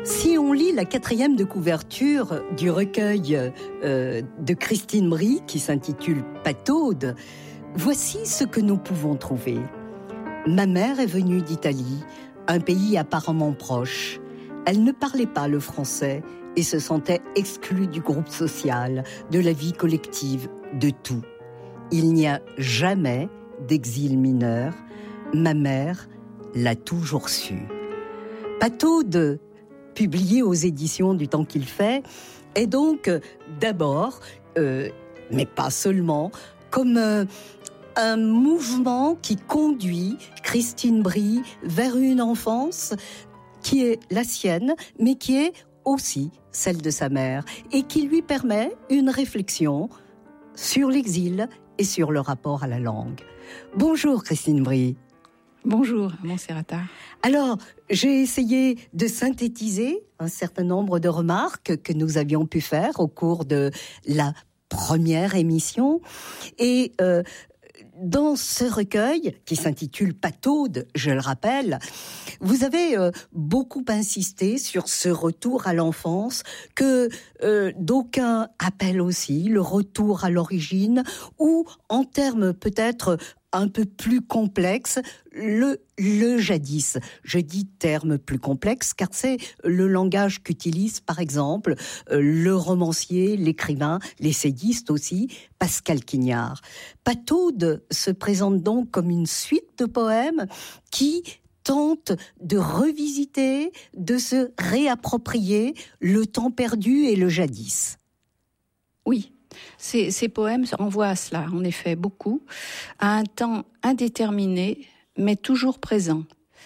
Si on lit la 4e de couverture du recueil de Christine Brie, qui s'intitule Pataude, voici ce que nous pouvons trouver. Ma mère est venue d'Italie, un pays apparemment proche. Elle ne parlait pas le français et se sentait exclue du groupe social, de la vie collective, de tout. Il n'y a jamais d'exil mineur. Ma mère l'a toujours su. Pataude, publié aux éditions du Temps qu'il fait, est donc d'abord, mais pas seulement, comme un mouvement qui conduit Christine Brie vers une enfance qui est la sienne, mais qui est aussi celle de sa mère, et qui lui permet une réflexion sur l'exil et sur le rapport à la langue. Bonjour Christine Brie. Bonjour Montserrata. Alors, j'ai essayé de synthétiser un certain nombre de remarques que nous avions pu faire au cours de la première émission. Et dans ce recueil, qui s'intitule Pataude, je le rappelle, vous avez beaucoup insisté sur ce retour à l'enfance que d'aucuns appellent aussi le retour à l'origine, ou en termes peut-être un peu plus complexe, le jadis. Je dis terme plus complexe car c'est le langage qu'utilise par exemple le romancier, l'écrivain, l'essayiste aussi, Pascal Quignard. Pataude se présente donc comme une suite de poèmes qui tente de revisiter, de se réapproprier le temps perdu et le jadis. Oui. Ces poèmes renvoient à cela, en effet, beaucoup, à un temps indéterminé, mais toujours présent.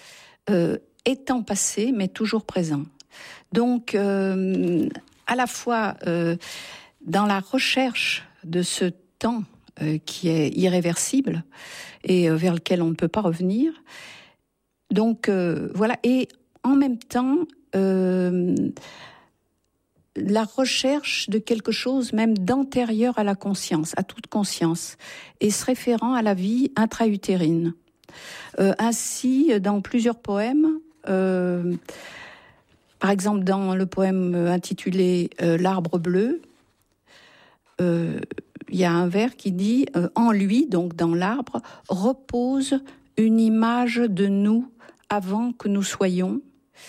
Étant passé, mais toujours présent. Donc, à la fois dans la recherche de ce temps qui est irréversible et vers lequel on ne peut pas revenir. Donc, voilà. Et en même temps, la recherche de quelque chose même d'antérieur à la conscience, à toute conscience, et se référant à la vie intra-utérine. Ainsi, dans plusieurs poèmes, par exemple dans le poème intitulé « L'arbre bleu », il y a un vers qui dit « En lui, donc dans l'arbre, repose une image de nous avant que nous soyons ».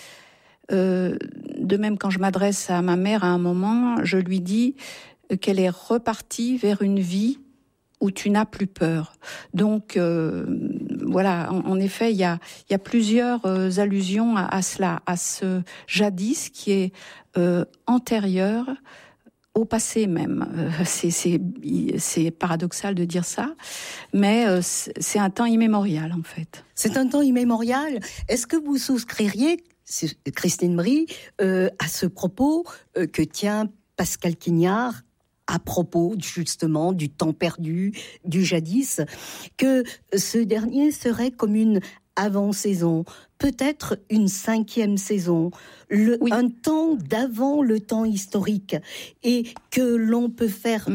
De même, quand je m'adresse à ma mère à un moment, je lui dis qu'elle est repartie vers une vie où tu n'as plus peur. Donc, voilà, en effet, il y a plusieurs allusions à cela, à ce jadis qui est antérieur au passé même. C'est paradoxal de dire ça, mais c'est un temps immémorial, en fait. C'est un temps immémorial. Est-ce que vous souscririez, Christine Brie, à ce propos que tient Pascal Quignard à propos justement du temps perdu, du jadis, que ce dernier serait comme une avant-saison, peut-être une 5e saison, un temps d'avant le temps historique, et que l'on peut faire